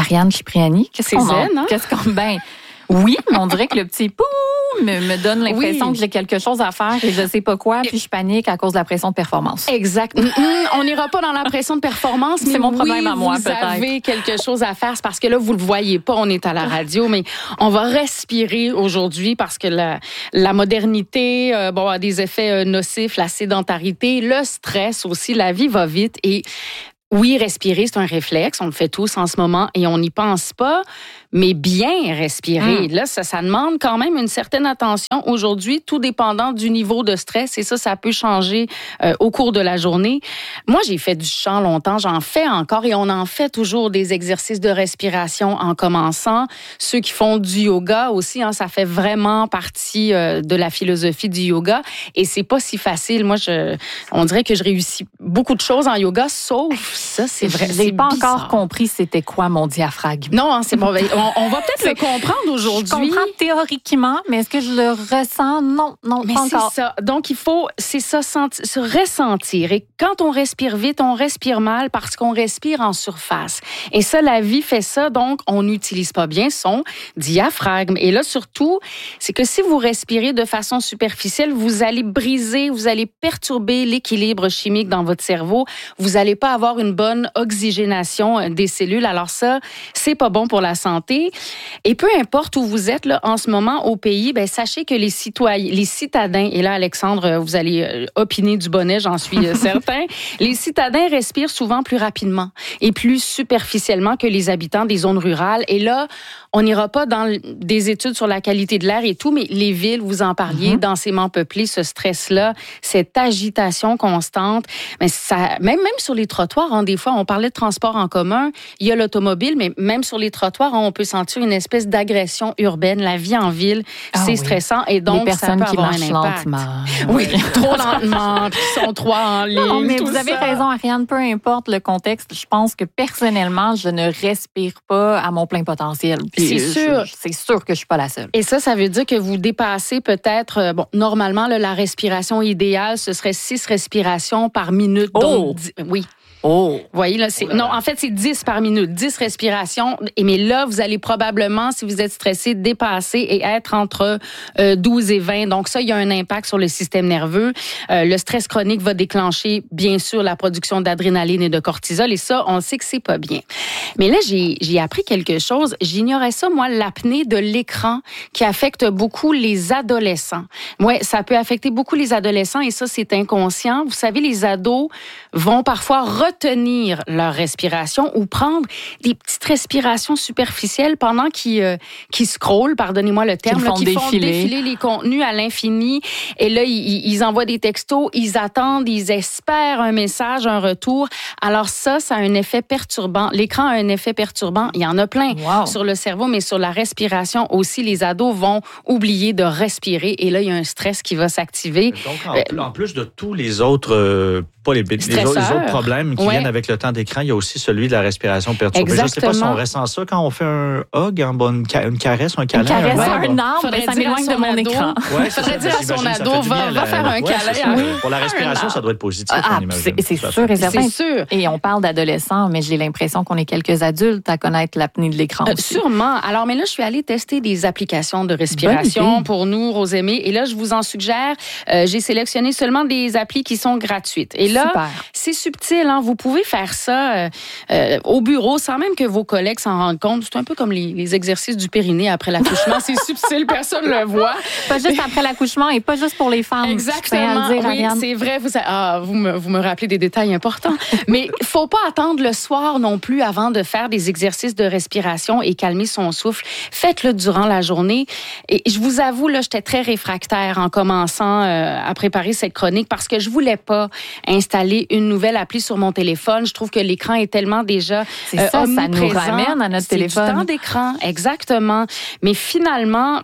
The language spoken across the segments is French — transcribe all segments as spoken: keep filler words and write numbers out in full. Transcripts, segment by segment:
Ariane Cipriani. Qu'est-ce C'est qu'on zen, en... hein? Qu'est-ce qu'on... Ben, oui, mais on dirait que le petit pou me, me donne l'impression oui. que j'ai quelque chose à faire et je sais pas quoi, puis je panique à cause de la pression de performance. Exact. Mmh, on n'ira pas dans la pression de performance, mais c'est mon problème oui, à moi, vous peut-être. avez quelque chose à faire. C'est parce que là, vous le voyez pas, on est à la radio, mais on va respirer aujourd'hui parce que la, la modernité euh, bon, a des effets euh, nocifs, la sédentarité, le stress aussi, la vie va vite et oui, respirer, c'est un réflexe. On le fait tous en ce moment et on n'y pense pas. Mais bien respirer, mmh. là, ça, ça demande quand même une certaine attention aujourd'hui, tout dépendant du niveau de stress. Et ça, ça peut changer euh, au cours de la journée. Moi, j'ai fait du chant longtemps. J'en fais encore et on en fait toujours des exercices de respiration en commençant. Ceux qui font du yoga aussi, hein, ça fait vraiment partie euh, de la philosophie du yoga. Et c'est pas si facile. Moi, je, on dirait que je réussis beaucoup de choses en yoga, sauf ça, c'est vrai. Je n'ai pas bizarre. encore compris c'était quoi mon diaphragme. Non, hein, c'est bon. On, on va peut-être le comprendre aujourd'hui. Je comprends théoriquement, mais est-ce que je le ressens? Non, non, mais pas encore. C'est ça. Donc, il faut, c'est ça, senti, se ressentir. Et quand on respire vite, on respire mal parce qu'on respire en surface. Et ça, la vie fait ça. Donc, on n'utilise pas bien son diaphragme. Et là, surtout, c'est que si vous respirez de façon superficielle, vous allez briser, vous allez perturber l'équilibre chimique dans votre cerveau. Vous n'allez pas avoir une bonne oxygénation des cellules. Alors ça, c'est pas bon pour la santé. Et peu importe où vous êtes là, en ce moment au pays, ben, sachez que les citoyens, les citadins, et là, Alexandre, vous allez opiner du bonnet, j'en suis certain, les citadins respirent souvent plus rapidement et plus superficiellement que les habitants des zones rurales. Et là, on n'ira pas dans des études sur la qualité de l'air et tout, mais les villes, vous en parliez, mm-hmm. densément peuplées, ce stress-là, cette agitation constante, mais ça, même, même sur les trottoirs, hein, des fois, on parlait de transport en commun, il y a l'automobile, mais même sur les trottoirs, hein, on peut sentir une espèce d'agression urbaine. La vie en ville, ah, c'est oui. stressant et donc ça peut avoir un impact. Lentement. Oui, trop lentement, puis ils sont trois en ligne. Non, mais tout vous avez ça. raison, Ariane, peu importe le contexte, je pense que personnellement, je ne respire pas à mon plein potentiel. Puis c'est sûr. Je, c'est sûr que je suis pas la seule. Et ça, ça veut dire que vous dépassez peut-être, bon, normalement, là, la respiration idéale, ce serait six respirations par minute. Oh! Donc, oui. Oh! Vous voyez, là, c'est, non, en fait, c'est dix par minute, dix respirations. Et mais là, vous allez probablement, si vous êtes stressé, dépasser et être entre euh, douze et vingt. Donc ça, il y a un impact sur le système nerveux. Euh, le stress chronique va déclencher, bien sûr, la production d'adrénaline et de cortisol. Et ça, on sait que c'est pas bien. Mais là, j'ai, j'ai appris quelque chose. J'ignorais ça, moi, l'apnée de l'écran qui affecte beaucoup les adolescents. Ouais, ça peut affecter beaucoup les adolescents et ça, c'est inconscient. Vous savez, les ados vont parfois retenir leur respiration ou prendre des petites respirations superficielles pendant qu'ils, euh, qu'ils scrollent, pardonnez-moi le terme, qu'ils font, là, qu'ils font défiler. défiler les contenus à l'infini. Et là, ils, ils envoient des textos, ils attendent, ils espèrent un message, un retour. Alors ça, ça a un effet perturbant. L'écran a un effet perturbant. Il y en a plein wow. sur le cerveau, mais sur la respiration aussi. Les ados vont oublier de respirer et là, il y a un stress qui va s'activer. Donc, en, euh, en plus de tous les autres, euh, pas les, les, autres, les autres problèmes qui ouais. viennent avec le temps d'écran, il y a aussi celui de la respiration perturbée. Exactement. Je ne sais pas si on ressent ça quand on fait un hug, un bon, une caresse, un câlin. Une caresse, un, un arbre, ben, ça m'éloigne de mon ado. écran. Ouais, faudrait dire à son ado, va, va faire un ouais, câlin. Oui. Pour la respiration, ça doit être positif, ah, on c'est, imagine. c'est sûr et certain. C'est sûr. Et on parle d'adolescents, mais j'ai l'impression qu'on est quelques adultes à connaître l'apnée de l'écran euh, aussi. Sûrement. Alors, mais là, je suis allée tester des applications de respiration pour nous, Rosemée. Et là, je vous en suggère. Euh, j'ai sélectionné seulement des applis qui sont gratuites. Et là, super. C'est subtil. Hein? Vous pouvez faire ça euh, euh, au bureau sans même que vos collègues s'en rendent compte. C'est un peu comme les, les exercices du périnée après l'accouchement. C'est subtil, personne ne le voit. Pas juste après l'accouchement et pas juste pour les femmes. Exactement. Dire, oui, Ariane. c'est vrai. Vous, ah, vous, me, vous me rappelez des détails importants. Mais il ne faut pas attendre le soir non plus avant de faire des exercices de respiration et calmer son souffle. Faites-le durant la journée. Et je vous avoue, là, j'étais très réfractaire en commençant euh, à préparer cette chronique parce que je ne voulais pas installer une nouvelle appli sur mon téléphone. Je trouve que l'écran est tellement déjà c'est euh, ça, ça nous ramène à notre c'est téléphone. Du temps d'écran, exactement. Mais finalement,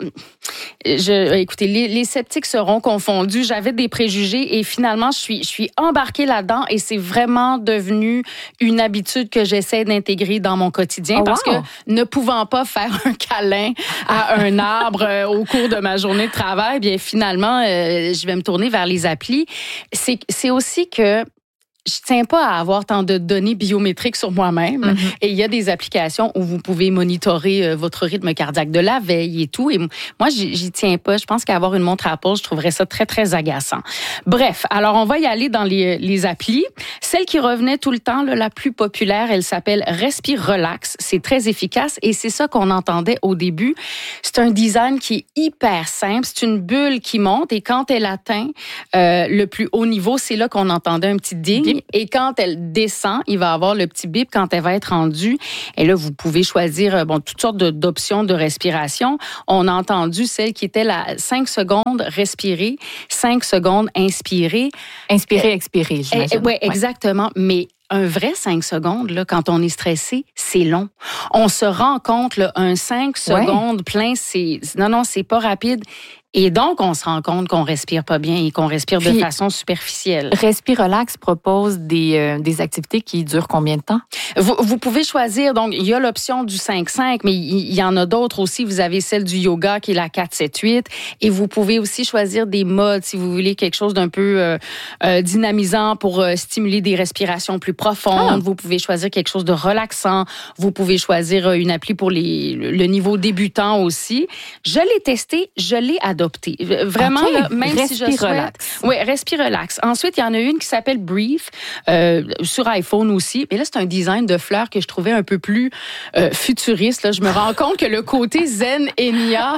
je, écoutez, les, les sceptiques seront confondus. J'avais des préjugés et finalement, je suis, je suis embarquée là-dedans et c'est vraiment devenu une habitude que j'essaie d'intégrer dans mon quotidien oh, parce wow. que ne pouvant pas faire un câlin à un arbre euh, au cours de ma journée de travail, bien finalement, euh, je vais me tourner vers les applis. C'est, c'est aussi que je tiens pas à avoir tant de données biométriques sur moi-même. Mm-hmm. Et il y a des applications où vous pouvez monitorer euh, votre rythme cardiaque de la veille et tout. Et moi, j'y, j'y tiens pas. Je pense qu'avoir une montre Apple, je trouverais ça très, très agaçant. Bref, alors on va y aller dans les, les applis. Celle qui revenait tout le temps, là, la plus populaire, elle s'appelle Respire Relax. C'est très efficace et c'est ça qu'on entendait au début. C'est un design qui est hyper simple. C'est une bulle qui monte et quand elle atteint euh, le plus haut niveau, c'est là qu'on entendait un petit ding. Bip. Et quand elle descend, il va avoir le petit bip quand elle va être rendue. Et là, vous pouvez choisir bon, toutes sortes de, d'options de respiration. On a entendu celle qui était la cinq secondes respirer, cinq secondes inspirer. Inspirer, expirer, j'imagine. Oui, exactement. Mais un vrai cinq secondes, là, quand on est stressé, c'est long. On se rend compte, là, un cinq secondes ouais. plein, c'est... Non, non, c'est pas rapide. Et donc, on se rend compte qu'on respire pas bien et qu'on respire Puis, de façon superficielle. Respire Relax propose des, euh, des activités qui durent combien de temps? Vous, vous pouvez choisir, donc, il y a l'option du cinq cinq, mais il y en a d'autres aussi. Vous avez celle du yoga qui est la quatre sept huit. Et vous pouvez aussi choisir des modes si vous voulez quelque chose d'un peu euh, euh, dynamisant pour euh, stimuler des respirations plus profondes. Ah. Vous pouvez choisir quelque chose de relaxant. Vous pouvez choisir une appli pour les, le niveau débutant aussi. Je l'ai testé, je l'ai adopté. Adopté. Vraiment, okay. là, même Respire si je souhaite... Relax. Oui, Respire Relax. Ensuite, il y en a une qui s'appelle Breathe, euh, sur iPhone aussi. Mais là, c'est un design de fleurs que je trouvais un peu plus euh, futuriste. Là. Je me rends compte que le côté zen et nia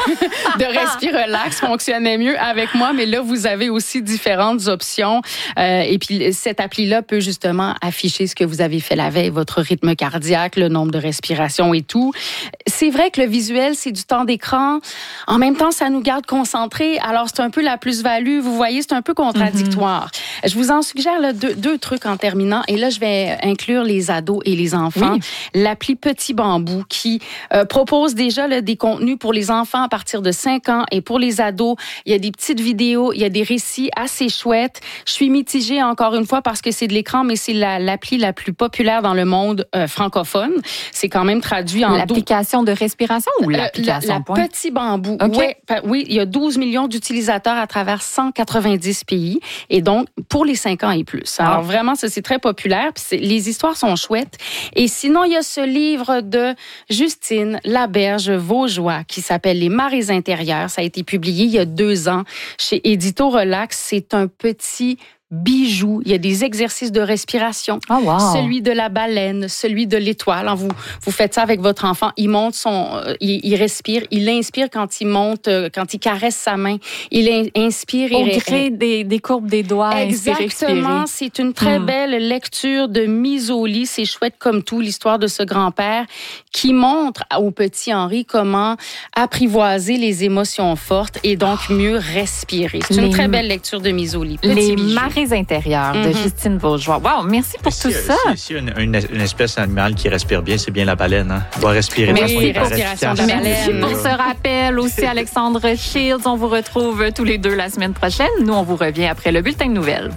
de Respire Relax fonctionnait mieux avec moi. Mais là, vous avez aussi différentes options. Euh, et puis, cette appli-là peut justement afficher ce que vous avez fait la veille, votre rythme cardiaque, le nombre de respirations et tout. C'est vrai que le visuel, c'est du temps d'écran. En même temps, ça nous garde concentrés. Alors, c'est un peu la plus-value. Vous voyez, c'est un peu contradictoire. Mm-hmm. Je vous en suggère là, deux, deux trucs en terminant. Et là, je vais inclure les ados et les enfants. Oui. L'appli Petit Bambou qui euh, propose déjà là, des contenus pour les enfants à partir de cinq ans. Et pour les ados, il y a des petites vidéos, il y a des récits assez chouettes. Je suis mitigée encore une fois parce que c'est de l'écran, mais c'est la, l'appli la plus populaire dans le monde euh, francophone. C'est quand même traduit en... L'application de respiration ou l'application euh, la, la Petit Bambou. Okay. Ouais, oui, il y a douze millions d'utilisateurs à travers cent quatre-vingt-dix pays. Et donc, pour les cinq ans et plus. Alors, ah. vraiment, ça, c'est très populaire. Puis c'est, les histoires sont chouettes. Et sinon, il y a ce livre de Justine Laberge-Vaugeois qui s'appelle Les marées intérieures. Ça a été publié il y a deux ans chez Édito Relax. C'est un petit bijoux. Il y a des exercices de respiration. Oh, wow. Celui de la baleine, celui de l'étoile. Alors, vous, vous faites ça avec votre enfant. Il monte son, euh, il, il respire. Il inspire quand il monte, euh, quand il caresse sa main. Il in, inspire. Au gré des, des courbes des doigts. Exactement. C'est une très hmm. belle lecture de mise au lit. C'est chouette comme tout, l'histoire de ce grand-père qui montre au petit Henri comment apprivoiser les émotions fortes et donc mieux respirer. C'est les, une très belle lecture de mise au lit. Petit les bijou. Marées intérieures de mm-hmm. Justine Vaugeois. Wow, merci pour si, tout ça. Si, si une, une, une espèce animale qui respire bien, c'est bien la baleine. Hein? Elle doit respirer. Merci, oui, respiration de la baleine. Merci pour ce rappel aussi, Alexandre Shields. On vous retrouve tous les deux la semaine prochaine. Nous, on vous revient après le bulletin de nouvelles.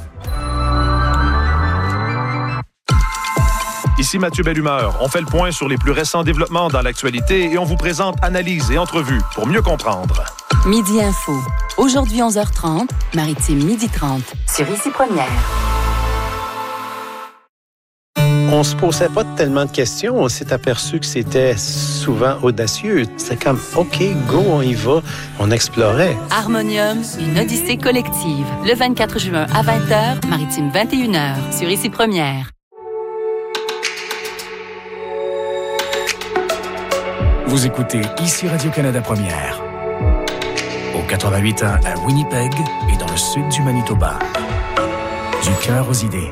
Ici Mathieu Bellumeur. On fait le point sur les plus récents développements dans l'actualité et on vous présente analyses et entrevues pour mieux comprendre. Midi Info. Aujourd'hui onze heures trente, Maritime midi trente. Sur Ici Première. On se posait pas tellement de questions. On s'est aperçu que c'était souvent audacieux. C'était comme, OK, go, on y va. On explorait. Harmonium, une odyssée collective. Le vingt-quatre juin à vingt heures, Maritime vingt et une heures. Sur Ici Première. Vous écoutez Ici Radio-Canada Première. Au quatre-vingt-huit point un à Winnipeg et dans le sud du Manitoba. Du cœur aux idées.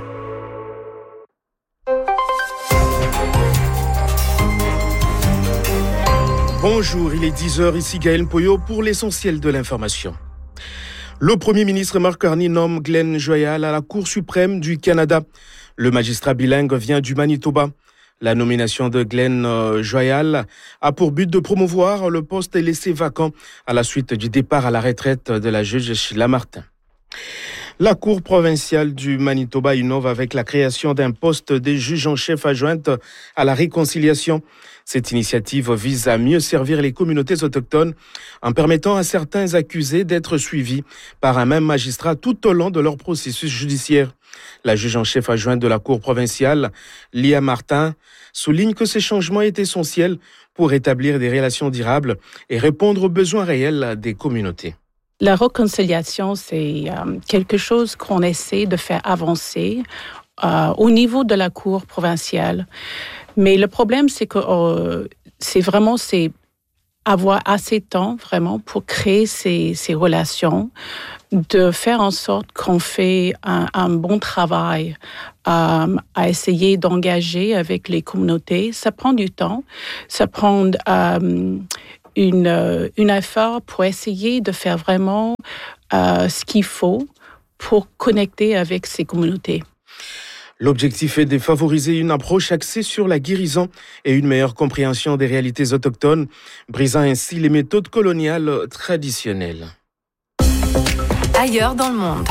Bonjour, il est dix heures, ici Gaël Poyo pour l'essentiel de l'information. Le premier ministre Mark Carney nomme Glenn Joyal à la Cour suprême du Canada. Le magistrat bilingue vient du Manitoba. La nomination de Glenn euh, Joyal a pour but de promouvoir le poste laissé vacant à la suite du départ à la retraite de la juge Sheila Martin. La Cour provinciale du Manitoba innove avec la création d'un poste de juge en chef adjointe à la réconciliation. Cette initiative vise à mieux servir les communautés autochtones en permettant à certains accusés d'être suivis par un même magistrat tout au long de leur processus judiciaire. La juge en chef adjointe de la Cour provinciale, Lia Martin, souligne que ces changements est essentiel pour établir des relations durables et répondre aux besoins réels des communautés. La réconciliation, c'est euh, quelque chose qu'on essaie de faire avancer euh, au niveau de la Cour provinciale. Mais le problème, c'est que euh, c'est vraiment c'est avoir assez de temps vraiment pour créer ces, ces relations, de faire en sorte qu'on fait un, un bon travail euh, à essayer d'engager avec les communautés. Ça prend du temps, ça prend euh, une, euh, une effort pour essayer de faire vraiment euh, ce qu'il faut pour connecter avec ces communautés. L'objectif est de favoriser une approche axée sur la guérison et une meilleure compréhension des réalités autochtones, brisant ainsi les méthodes coloniales traditionnelles. Ailleurs dans le monde.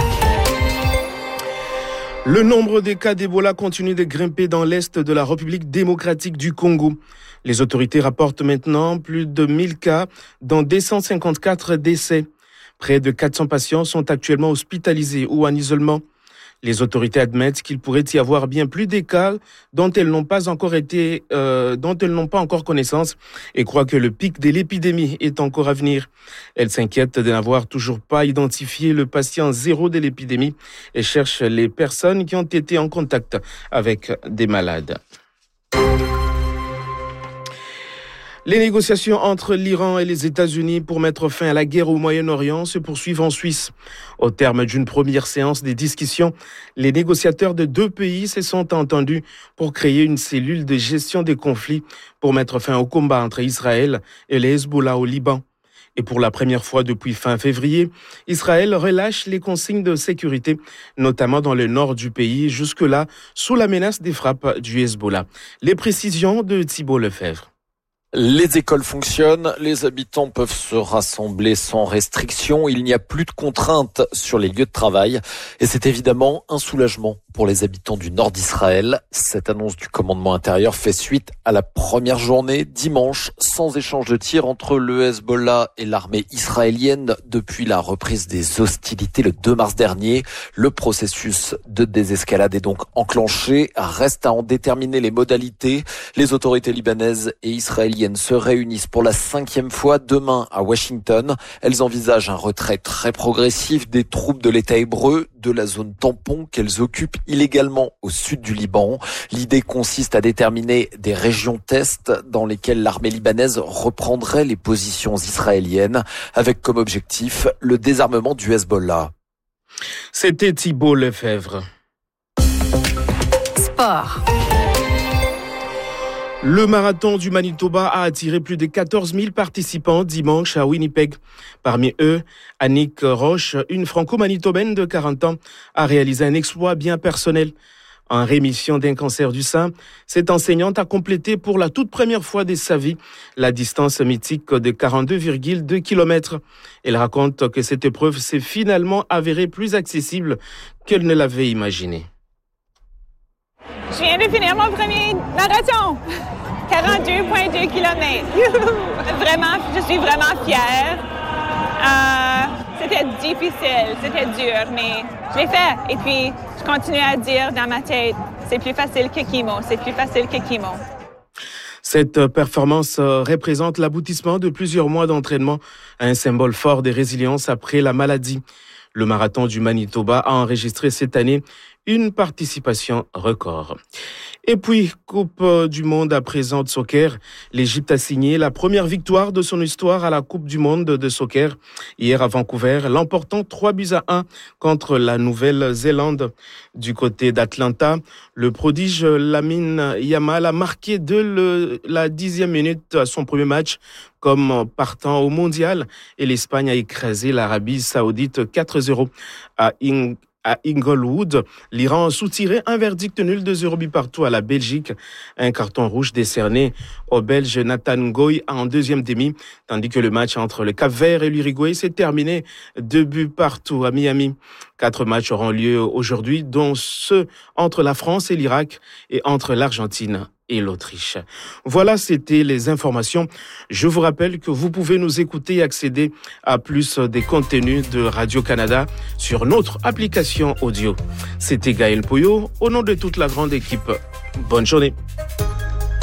Le nombre des cas d'Ebola continue de grimper dans l'est de la République démocratique du Congo. Les autorités rapportent maintenant plus de mille cas, dont deux cent cinquante-quatre décès. Près de quatre cents patients sont actuellement hospitalisés ou en isolement. Les autorités admettent qu'il pourrait y avoir bien plus de cas dont elles n'ont pas encore été, euh, dont elles n'ont pas encore connaissance et croient que le pic de l'épidémie est encore à venir. Elles s'inquiètent de n'avoir toujours pas identifié le patient zéro de l'épidémie et cherchent les personnes qui ont été en contact avec des malades. Les négociations entre l'Iran et les États-Unis pour mettre fin à la guerre au Moyen-Orient se poursuivent en Suisse. Au terme d'une première séance des discussions, les négociateurs de deux pays se sont entendus pour créer une cellule de gestion des conflits pour mettre fin au combat entre Israël et les Hezbollah au Liban. Et pour la première fois depuis fin février, Israël relâche les consignes de sécurité, notamment dans le nord du pays, jusque-là sous la menace des frappes du Hezbollah. Les précisions de Thibault Lefebvre. Les écoles fonctionnent, les habitants peuvent se rassembler sans restriction, il n'y a plus de contraintes sur les lieux de travail et c'est évidemment un soulagement pour les habitants du nord d'Israël. Cette annonce du commandement intérieur fait suite à la première journée, dimanche, sans échange de tirs entre le Hezbollah et l'armée israélienne depuis la reprise des hostilités le deux mars dernier. Le processus de désescalade est donc enclenché, reste à en déterminer les modalités. Les autorités libanaises et israéliennes se réunissent pour la cinquième fois demain à Washington. Elles envisagent un retrait très progressif des troupes de l'État hébreu de la zone tampon qu'elles occupent illégalement au sud du Liban. L'idée consiste à déterminer des régions test dans lesquelles l'armée libanaise reprendrait les positions israéliennes avec comme objectif le désarmement du Hezbollah. C'était Thibault Lefebvre. Sport. Le marathon du Manitoba a attiré plus de quatorze mille participants dimanche à Winnipeg. Parmi eux, Annick Roche, une franco-manitobaine de quarante ans, a réalisé un exploit bien personnel. En rémission d'un cancer du sein, cette enseignante a complété pour la toute première fois de sa vie la distance mythique de quarante-deux virgule deux kilomètres. Elle raconte que cette épreuve s'est finalement avérée plus accessible qu'elle ne l'avait imaginé. Je viens de finir mon premier marathon, quarante-deux virgule deux kilomètres. Vraiment, je suis vraiment fière. Euh, c'était difficile, c'était dur, mais je l'ai fait. Et puis, je continue à dire dans ma tête, c'est plus facile que Kimo, c'est plus facile que Kimo. Cette performance représente l'aboutissement de plusieurs mois d'entraînement, un symbole fort de résilience après la maladie. Le marathon du Manitoba a enregistré cette année une participation record. Et puis, Coupe du Monde à présent de soccer, l'Égypte a signé la première victoire de son histoire à la Coupe du Monde de soccer hier à Vancouver, l'emportant trois buts à un contre la Nouvelle-Zélande. Du côté d'Atlanta, le prodige Lamine Yamal a marqué dès le, la dixième minute à son premier match comme partant au mondial et l'Espagne a écrasé l'Arabie Saoudite quatre zéro à à Inglewood. L'Iran a soutiré un verdict nul de zéro but partout à la Belgique. Un carton rouge décerné au Belge Nathan Ngoy en deuxième demi, tandis que le match entre le Cap-Vert et l'Uruguay s'est terminé deux buts partout à Miami. Quatre matchs auront lieu aujourd'hui, dont ceux entre la France et l'Irak et entre l'Argentine et l'Autriche. Voilà, c'était les informations. Je vous rappelle que vous pouvez nous écouter et accéder à plus des contenus de Radio-Canada sur notre application audio. C'était Gaël Poyot, au nom de toute la grande équipe. Bonne journée.